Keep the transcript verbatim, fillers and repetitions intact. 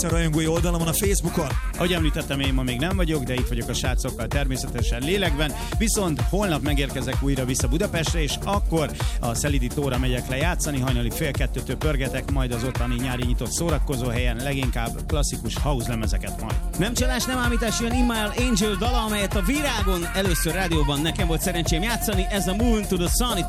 a rajongói oldalamon a Facebookon. Ahogy említettem, én ma még nem vagyok, de itt vagyok a srácokkal természetesen lélekben, viszont holnap megérkezek újra vissza Budapestre, és akkor a Szelidi tóra megyek le játszani, hajnali fél kettőtől pörgetek, majd az ottani nyári nyitott szórakozó helyen leginkább klasszikus house lemezeket majd. Nem csalás, nem ámítás, jön Immanuel Angel dala, amelyet a Virágon először rádióban nekem volt szerencsém játszani, ez a Moon to the Sun, itt